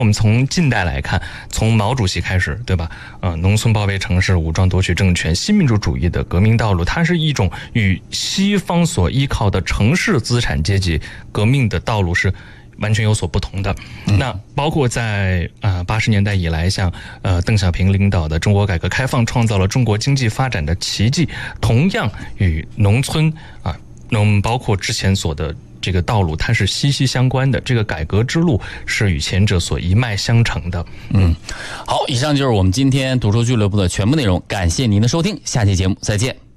我们从近代来看，从毛主席开始，对吧？农村包围城市，武装夺取政权，新民主主义的革命道路，它是一种与西方所依靠的城市资产阶级革命的道路是完全有所不同的。那包括在80年代以来，像邓小平领导的中国改革开放创造了中国经济发展的奇迹，同样与农村包括之前所的这个道路，它是息息相关的。这个改革之路是与前者所一脉相承的。 好，以上就是我们今天读书俱乐部的全部内容，感谢您的收听，下期节目再见。